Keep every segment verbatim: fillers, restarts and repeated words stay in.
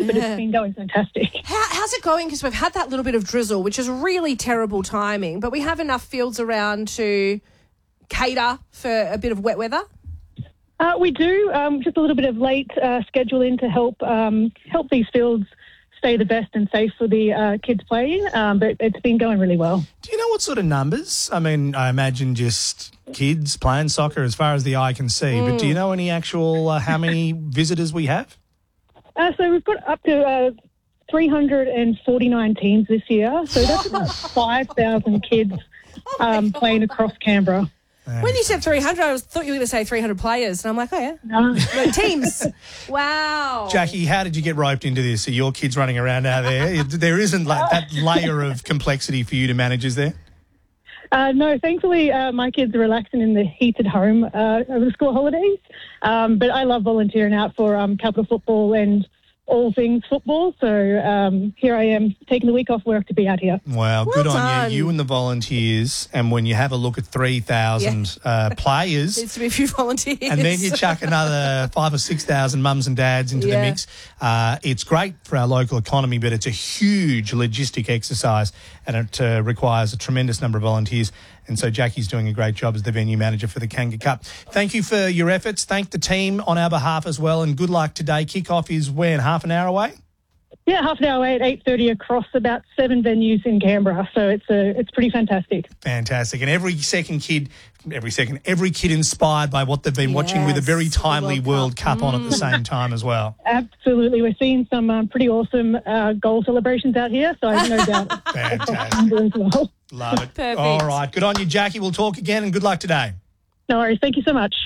but it's been going fantastic. How, how's it going? Because we've had that little bit of drizzle, which is really terrible timing, but we have enough fields around to cater for a bit of wet weather? Uh, we do, um, just a little bit of late uh, scheduling to help um, help these fields stay the best and safe for the uh, kids playing, um, but it's been going really well. Do you know what sort of numbers? I mean, I imagine just kids playing soccer as far as the eye can see, mm. but do you know any actual, uh, how many visitors we have? Uh, so we've got up to uh, three hundred forty-nine teams this year, so that's about five thousand kids um, playing across Canberra. When you said three hundred, I was, thought you were going to say three hundred players. And I'm like, oh, yeah. No. no teams. Wow. Jackie, how did you get roped into this? Are your kids running around out there? There isn't like that layer of complexity for you to manage, is there? Uh, no, thankfully, uh, my kids are relaxing in the heat at home uh, over the school holidays. Um, but I love volunteering out for um, Capital Football and all things football. So um, here I am taking the week off work to be out here. Wow, well good done. on you. You and the volunteers. And when you have a look at three thousand yeah. uh, players. Needs to be a few volunteers. And then you chuck another five or six thousand mums and dads into yeah. the mix. Uh, it's great for our local economy, but it's a huge logistic exercise and it uh, requires a tremendous number of volunteers. And so Jackie's doing a great job as the venue manager for the Kanga Cup. Thank you for your efforts. Thank the team on our behalf as well. And good luck today. Kickoff is when? Half an hour away? Yeah, half an hour away at eight thirty across about seven venues in Canberra. So it's a, it's pretty fantastic. Fantastic. And every second kid, every second, every kid inspired by what they've been yes, watching with a very timely World, World Cup, Cup mm. on at the same time as well. Absolutely. We're seeing some um, pretty awesome uh, goal celebrations out here. So I have no doubt. Fantastic. As well. Love it. Perfect. All right. Good on you, Jackie. We'll talk again and good luck today. No worries. Thank you so much.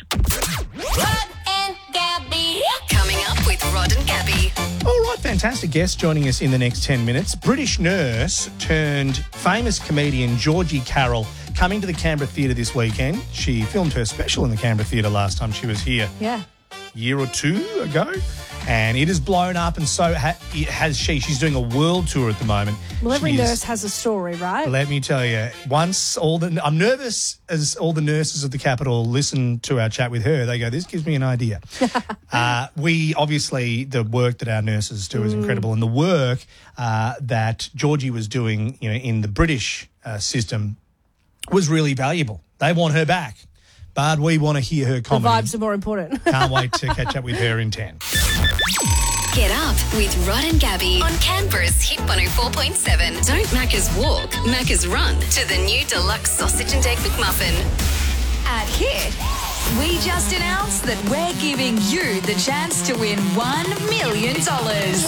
Rod and Gabby. Coming up with Rod and Gabby. All right, fantastic guest joining us in the next ten minutes. British nurse turned famous comedian Georgie Carroll coming to the Canberra Theatre this weekend. She filmed her special in the Canberra Theatre last time she was here. Yeah. A year or two ago. And it has blown up, and so ha- has she. She's doing a world tour at the moment. Well, every She's, nurse has a story, right? Let me tell you, once all the... I'm nervous as all the nurses of the capital listen to our chat with her. They go, this gives me an idea. uh, we, obviously, the work that our nurses do is incredible, and the work uh, that Georgie was doing, you know, in the British uh, system was really valuable. They want her back. But we want to hear her comedy. The vibes are more important. Can't wait to catch up with her in ten. Get up with Rod and Gabby on Canberra's Hit one oh four point seven. Don't Macca's walk, Macca's run to the new deluxe sausage and egg McMuffin. At Hit, we just announced that we're giving you the chance to win one million dollars.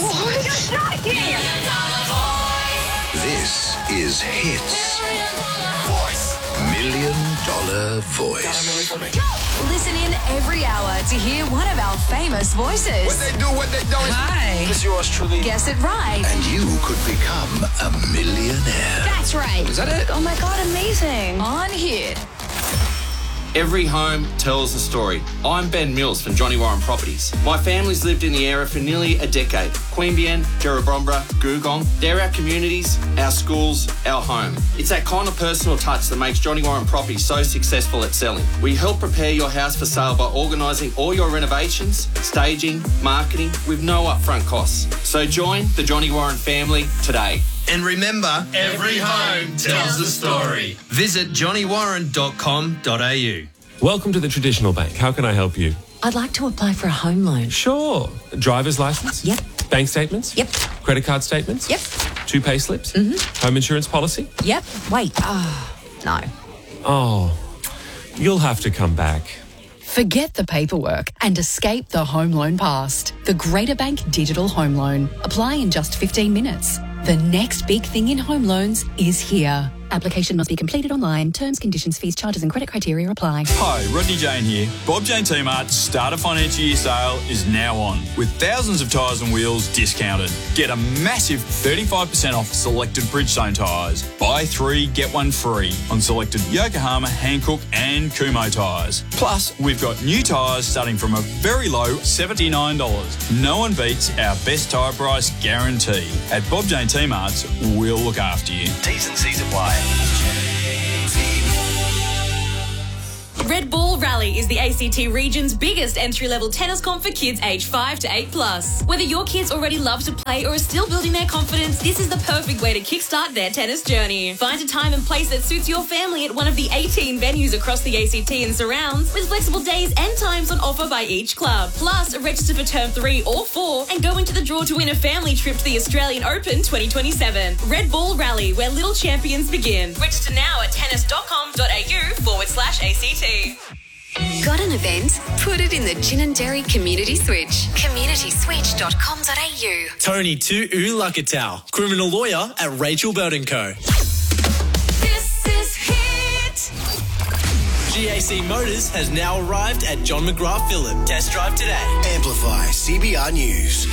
This is Hit's Million Dollar Voice. Listen in every hour to hear one of our famous voices. What they do, what they don't. Hi. It's yours truly. Guess it right. And you could become a millionaire. That's right. Is that it? Oh my God, amazing. On Hit. Every home tells a story. I'm Ben Mills from Johnny Warren Properties. My family's lived in the area for nearly a decade. Queanbeyan, Jerrabomberra, Googong, they're our communities, our schools, our home. It's that kind of personal touch that makes Johnny Warren Properties so successful at selling. We help prepare your house for sale by organising all your renovations, staging, marketing with no upfront costs. So join the Johnny Warren family today. And remember, every home tells a story. Visit johnny warren dot com dot a u. Welcome to the Traditional Bank. How can I help you? I'd like to apply for a home loan. Sure. Driver's license? Yep. Bank statements? Yep. Credit card statements? Yep. Two pay slips? Mm-hmm. Home insurance policy? Yep. Wait. Ah, oh, no. Oh, you'll have to come back. Forget the paperwork and escape the home loan past. The Greater Bank Digital Home Loan. Apply in just fifteen minutes. The next big thing in home loans is here. Application must be completed online. Terms, conditions, fees, charges and credit criteria apply. Hi, Rodney Jane here. Bob Jane T-Mart's Starter Financial Year sale is now on, with thousands of tyres and wheels discounted. Get a massive thirty-five percent off selected Bridgestone tyres. Buy three, get one free on selected Yokohama, Hankook and Kumho tyres. Plus, we've got new tyres starting from a very low seventy-nine dollars. No one beats our best tyre price guarantee. At Bob Jane T-Mart's, we'll look after you. T's and C's apply. Red Ball Rally is the A C T region's biggest entry-level tennis comp for kids aged five to eight plus. Whether your kids already love to play or are still building their confidence, this is the perfect way to kickstart their tennis journey. Find a time and place that suits your family at one of the eighteen venues across the A C T and surrounds, with flexible days and times on offer by each club. Plus, register for term three or four and go into the draw to win a family trip to the Australian Open twenty twenty-seven. Red Ball Rally, where little champions begin. Register now at tennis.com.au forward slash ACT. Got an event? Put it in the Gin and Dairy Community Switch. community switch dot com dot a u. Tony Tu Ulakatau, criminal lawyer at Rachel Bird and Co. This is Hit. G A C Motors has now arrived at John McGrath Phillip. Test drive today. Amplify C B R News.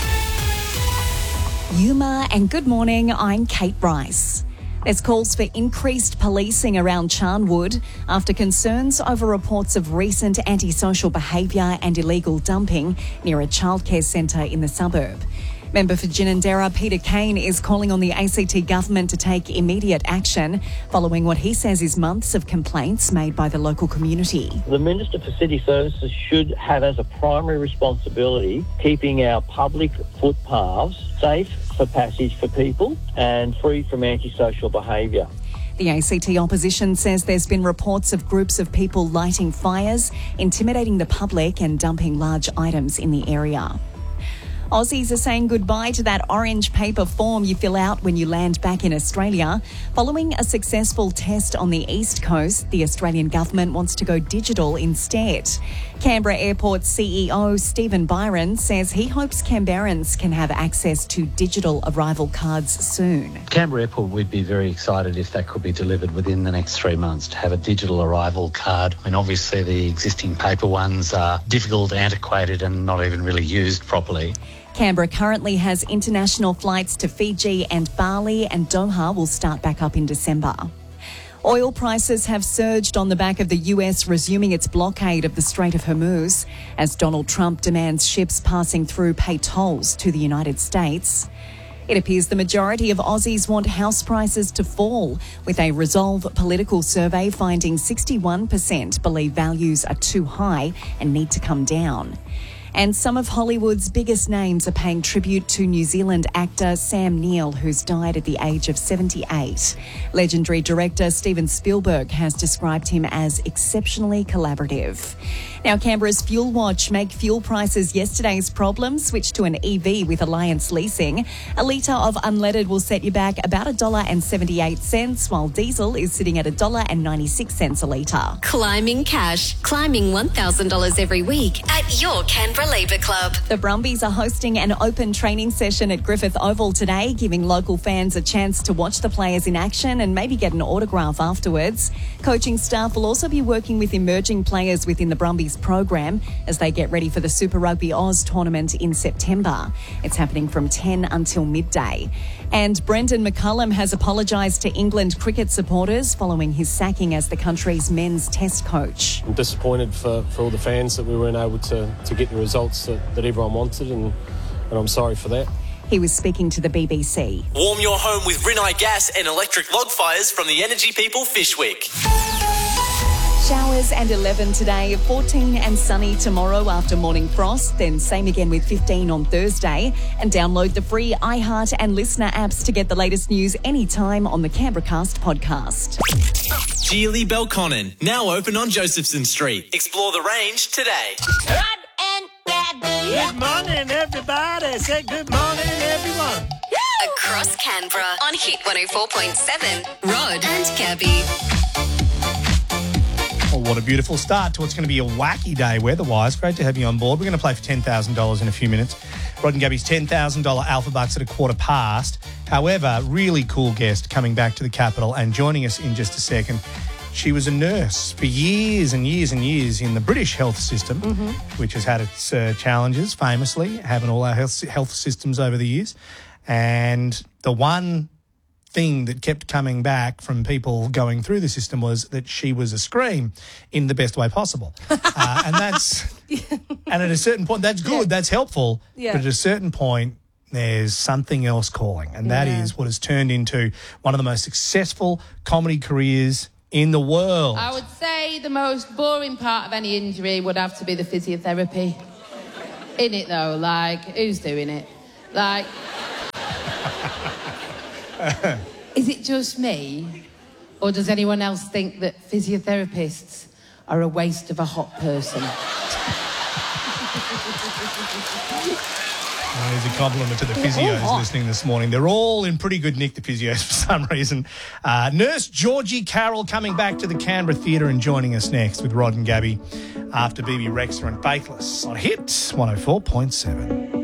Yuma and good morning, I'm Kate Bryce. There's calls for increased policing around Charnwood after concerns over reports of recent antisocial behaviour and illegal dumping near a childcare centre in the suburb. Member for Ginninderra, Peter Kane, is calling on the A C T government to take immediate action following what he says is months of complaints made by the local community. The Minister for City Services should have as a primary responsibility keeping our public footpaths safe for passage for people and free from antisocial behaviour. The A C T opposition says there's been reports of groups of people lighting fires, intimidating the public and dumping large items in the area. Aussies are saying goodbye to that orange paper form you fill out when you land back in Australia. Following a successful test on the East Coast, the Australian government wants to go digital instead. Canberra Airport C E O Stephen Byron says he hopes Canberrans can have access to digital arrival cards soon. Canberra Airport, we'd be very excited if that could be delivered within the next three months to have a digital arrival card. I mean, obviously the existing paper ones are difficult, antiquated and not even really used properly. Canberra currently has international flights to Fiji and Bali, and Doha will start back up in December. Oil prices have surged on the back of the U S resuming its blockade of the Strait of Hormuz as Donald Trump demands ships passing through pay tolls to the United States. It appears the majority of Aussies want house prices to fall, with a Resolve political survey finding sixty-one percent believe values are too high and need to come down. And some of Hollywood's biggest names are paying tribute to New Zealand actor Sam Neill, who's died at the age of seventy-eight. Legendary director Steven Spielberg has described him as exceptionally collaborative. Now, Canberra's Fuel Watch make fuel prices yesterday's problem switch to an E V with Alliance Leasing. A litre of unleaded will set you back about one dollar seventy-eight, while diesel is sitting at one dollar ninety-six a litre. Climbing cash. Climbing one thousand dollars every week at your Canberra Labour Club. The Brumbies are hosting an open training session at Griffith Oval today, giving local fans a chance to watch the players in action and maybe get an autograph afterwards. Coaching staff will also be working with emerging players within the Brumbies program as they get ready for the Super Rugby Oz tournament in September. It's happening from ten until midday. And Brendan McCullum has apologised to England cricket supporters following his sacking as the country's men's test coach. I'm disappointed for, for all the fans that we weren't able to, to get the results that, that everyone wanted, and, and I'm sorry for that. He was speaking to the B B C. Warm your home with Rinnai gas and electric log fires from the Energy People Fish Week. Showers and eleven today, fourteen and sunny tomorrow after morning frost, then same again with fifteen on Thursday. And download the free iHeart and Listener apps to get the latest news anytime on the Canberracast podcast. Geely Belconnen, now open on Josephson Street. Explore the range today. Good morning, everybody. Say good morning, everyone. Across Canberra on Hit one oh four point seven. Rod and Gabby. Well, what a beautiful start to what's going to be a wacky day weather-wise. Great to have you on board. We're going to play for ten thousand dollars in a few minutes. Rod and Gabby's ten thousand dollars Alpha Bucks at a quarter past. However, really cool guest coming back to the capital and joining us in just a second. She was a nurse for years and years and years in the British health system, mm-hmm. which has had its uh, challenges, famously, having all our health, health systems over the years. And the one thing that kept coming back from people going through the system was that she was a scream in the best way possible. uh, and that's, and at a certain point, that's good, yeah. that's helpful. Yeah. But at a certain point, there's something else calling. And that yeah. is what has turned into one of the most successful comedy careers in the world? I would say the most boring part of any injury would have to be the physiotherapy. In it, though, like, who's doing it? Like, is it just me? Or does anyone else think that physiotherapists are a waste of a hot person? Uh, Here's a compliment to the physios listening this morning. They're all in pretty good nick, the physios, for some reason. Uh, Nurse Georgie Carroll coming back to the Canberra Theatre and joining us next with Rod and Gabby after B B Rexha and Faithless on Hit one oh four point seven.